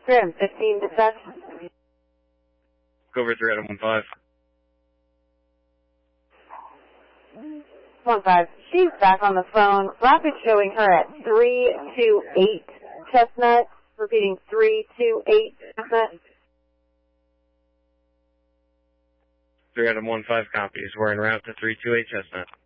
Grim, 15 dispatch. Go over 3 Adam 15. 15. She's back on the phone. Rapid showing her at 328 Chestnut. Repeating 328 Chestnut. 3 Adam 15 copies. We're en route to 328 Chestnut.